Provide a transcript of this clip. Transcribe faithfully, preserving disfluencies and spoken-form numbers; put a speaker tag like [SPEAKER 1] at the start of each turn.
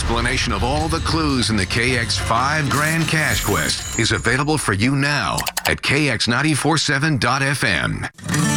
[SPEAKER 1] explanation of all the clues in the K X five Grand Cash Quest is available for you now at K X nine four seven dot F M.